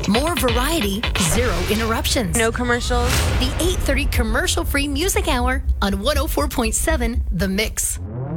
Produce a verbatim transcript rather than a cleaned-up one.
More variety, zero interruptions. No commercials. The eight thirty commercial-free music hour on one oh four point seven The Mix.